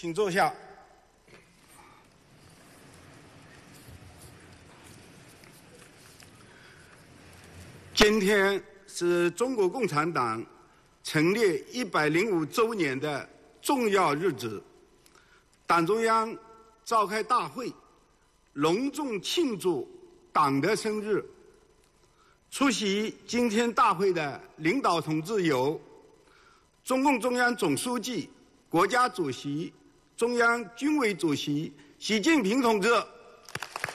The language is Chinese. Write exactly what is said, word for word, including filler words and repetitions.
请坐下。今天是中国共产党成立一百零五周年的重要日子，党中央召开大会，隆重庆祝党的生日。出席今天大会的领导同志有中共中央总书记、国家主席、中央军委主席习近平同志。